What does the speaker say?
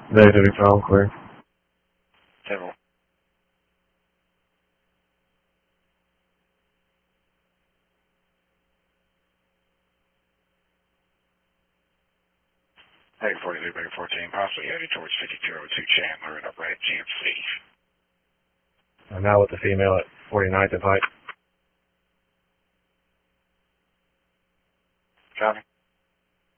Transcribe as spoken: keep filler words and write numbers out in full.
Negative, we found clear. Several. Hey, forty-two, Baker fourteen, possibly headed towards fifty-two oh two Chandler in a red G M C. I'm now with the female at forty-ninth and Pike. Copy.